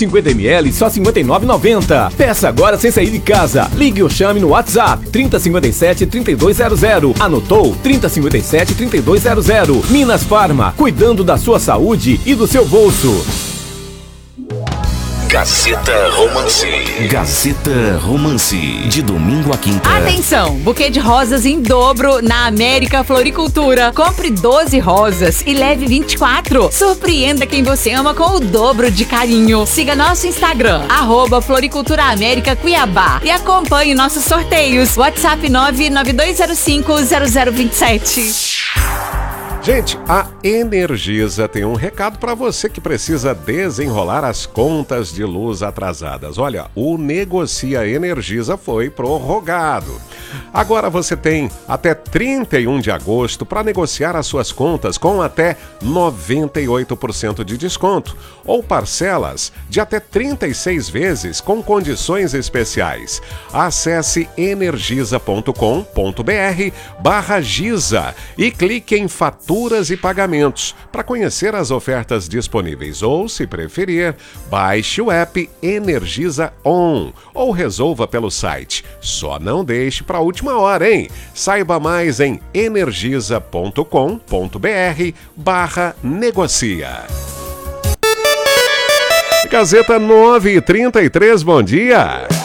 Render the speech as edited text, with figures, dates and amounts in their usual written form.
50 ml só R$ 59,90. Peça agora sem sair de casa. Ligue ou chame no WhatsApp 3057-3200. Anotou? 3057-3200. Minas Farma, cuidando da sua saúde e do seu bolso. Gazeta Romance. Gazeta Romance. De domingo a quinta. Atenção! Buquê de rosas em dobro na América Floricultura. Compre 12 rosas e leve 24. Surpreenda quem você ama com o dobro de carinho. Siga nosso Instagram, @Floricultura América Cuiabá. E acompanhe nossos sorteios. WhatsApp 992050027. Gente, a Energisa tem um recado para você que precisa desenrolar as contas de luz atrasadas. Olha, o Negocia Energisa foi prorrogado. Agora você tem até 31 de agosto para negociar as suas contas com até 98% de desconto ou parcelas de até 36 vezes com condições especiais. Acesse energisa.com.br/Giza e clique em Faturas e Pagamentos para conhecer as ofertas disponíveis ou, se preferir, baixe o app Energisa On ou resolva pelo site. Só não deixe para a última hora, hein? Saiba mais em energisa.com.br/negocia. Gazeta 9h33, bom dia!